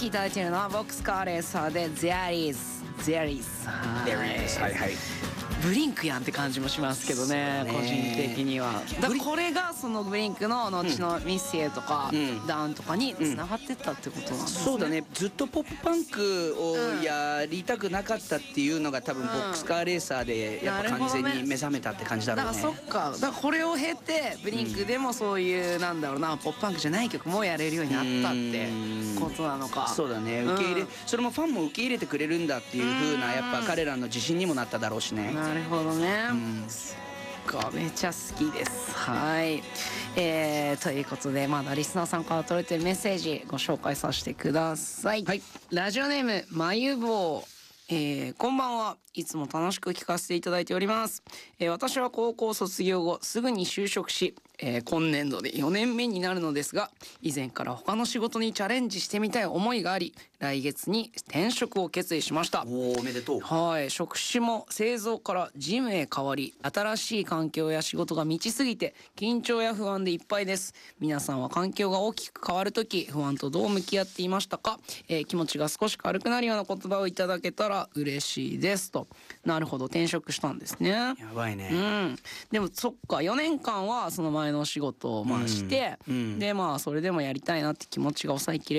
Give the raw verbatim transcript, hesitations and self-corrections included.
きいただいているのはボックスカーレーサーで There is There is There is はいはい。 ブリンクやんって感じもしますけど ね, ね個人的には。だからこれがそのブリンクの後のミスエとか、うん、ダウンとかに繋がってったってことなんですね。 そうだね。ずっとポップパンクをやりたくなかったっていうのが多分ボックスカーレーサーでやっぱ完全に目覚めたって感じだろうね。 だからそっか。だからこれを経てブリンクでもそういうなんだろうな、ポップパンクじゃない曲もやれるようになったってことなのか。 そうだね。受け入れ、うん、それもファンも受け入れてくれるんだっていう風なやっぱ彼らの自信にもなっただろうしね。 なるほどね。うん、そっか、めっちゃ好きです。はい、えー、ということでまだリスナーさんから届いてるメッセージご紹介させてください。はい、ラジオネームまゆぼう、えー、こんばんは。いつも楽しく聞かせていただいております。えー、私は高校卒業後すぐに就職し、えー、今年度でよねんめになるのですが、以前から他の仕事にチャレンジしてみたい思いがあり、来月に転職を決意しました。 おー、おめでとう。 はい、職種も製造から事務へ変わり、新しい環境や仕事が満ちすぎて緊張や不安でいっぱいです。皆さんは環境が大きく変わるとき、不安とどう向き合っていましたか？えー、気持ちが少し軽くなるような言葉をいただけたら嬉しいですと。なるほど、転職したんですね。やばいね。 うん。でもそっか、よねんかんはその前の仕事をまあして、うんうん、でまあそれでもやりたいなって気持ちが抑えきれ